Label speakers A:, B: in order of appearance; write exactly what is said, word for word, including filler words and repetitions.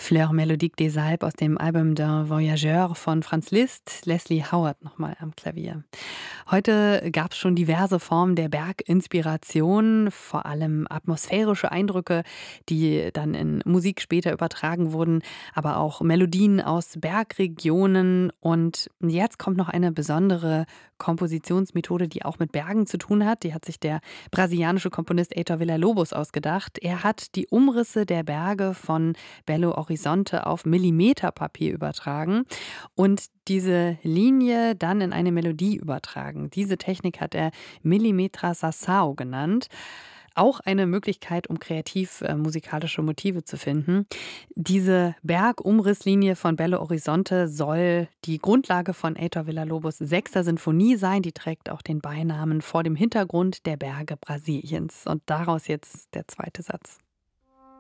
A: Fleurs mélodiques des Alpes aus dem Album d'un Voyageur von Franz Liszt, Leslie Howard nochmal am Klavier. Heute gab es schon diverse Formen der Berginspiration, vor allem atmosphärische Eindrücke, die dann in Musik später übertragen wurden, aber auch Melodien aus Bergregionen. Und jetzt kommt noch eine besondere Kompositionsmethode, die auch mit Bergen zu tun hat. Die hat sich der brasilianische Komponist Heitor Villa-Lobos ausgedacht. Er hat die Umrisse der Berge von Belo Horizonte auf Millimeterpapier übertragen und diese Linie dann in eine Melodie übertragen. Diese Technik hat er Millimetraçação genannt. Auch eine Möglichkeit, um kreativ äh, musikalische Motive zu finden. Diese Bergumrisslinie von Belo Horizonte soll die Grundlage von Heitor Villa-Lobos sechster Sinfonie sein. Die trägt auch den Beinamen Vor dem Hintergrund der Berge Brasiliens. Und daraus jetzt der zweite Satz.